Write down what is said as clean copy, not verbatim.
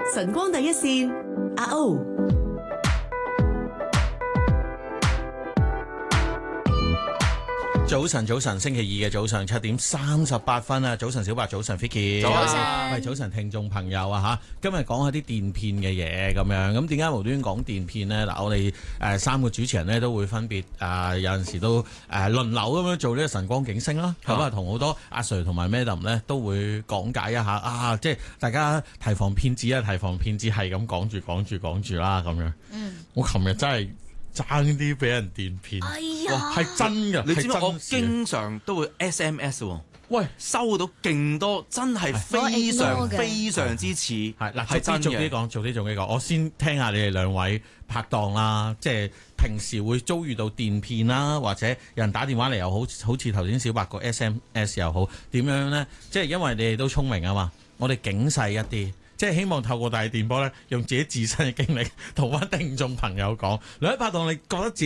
晨光第一線，阿 O。 早晨，星期二嘅早上7:38啊！早晨小白，早晨 Vicky， 早晨， 早晨聽眾朋友啊嚇，今日講下啲電騙嘅嘢咁樣。咁點解無端講電騙呢？嗱，我哋三個主持人呢都會分別有陣時都輪流咁樣做呢個晨光警聲啦。咁啊，同好多阿 Sir 同埋 Madam 呢都會講解一下即係大家提防騙子啊，提防騙子係咁講住啦咁樣。我琴日真係爭啲俾人電騙，係真嘅。 你知唔知我經常都會 SMS 喎？喂，收到勁多，真係非常之似。 係嗱， 係真嘅。 做啲講。我先聽下你哋兩位拍檔啦，即係平時會遭遇到電騙啦，或者有人打電話嚟又好似頭先小白個 SMS 又好，點樣呢？即係因為你哋都聰明啊嘛，我哋警世一啲。即係希望透過大電波咧，用自己自身嘅經歷同翻聽眾朋友講，兩位拍檔，你覺得自己